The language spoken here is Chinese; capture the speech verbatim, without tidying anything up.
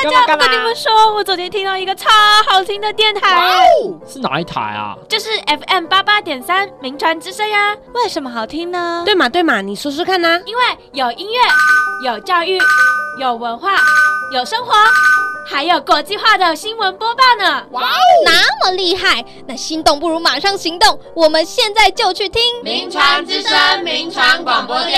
大家，我跟你们说，我昨天听到一个超好听的电台， 哦、是哪一台啊？ 就是 F M 八八点三名传之声呀。为什么好听呢？ 对嘛对嘛，你说说看呢、啊？ 因为有音乐，有教育，有文化，有生活，还有国际化的新闻播报呢。 哇哦，那么厉害！那心动不如马上行动，我们现在就去听名传之声名传广播电